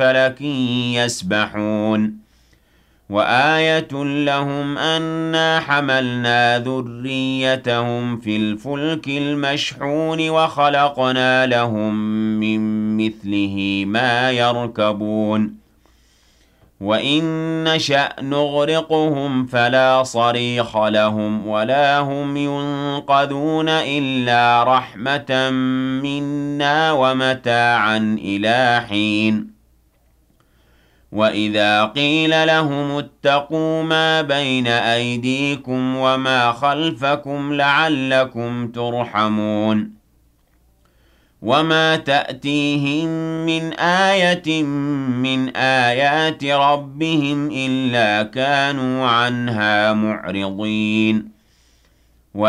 فلك يسبحون وآية لهم أنا حملنا ذريتهم في الفلك المشحون وخلقنا لهم من مثله ما يركبون وإن نشأ نغرقهم فلا صريخ لهم ولا هم ينقذون إلا رحمة منا ومتاعا إلى حين وإذا قيل لهم اتقوا ما بين أيديكم وما خلفكم لعلكم ترحمون وما تأتيهم من آية من آيات ربهم إلا كانوا عنها معرضين